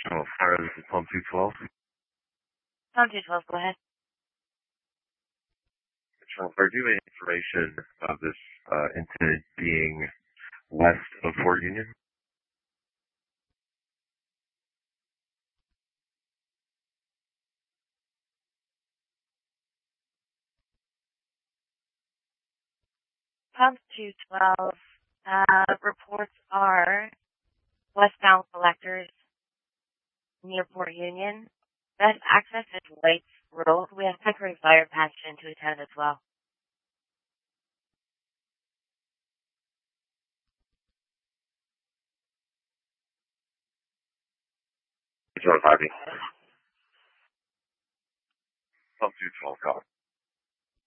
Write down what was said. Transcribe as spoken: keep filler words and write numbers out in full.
Oh, fire, this is Pump two twelve. Pump two twelve, go ahead. So, are you any information of this uh, incident being west of Fort Union? Pump two twelve, uh, reports are westbound collectors near Fort Union. Best access is White's Road. We have temporary fire patched in to attend as well. John Harvey. Pump two twelve, call.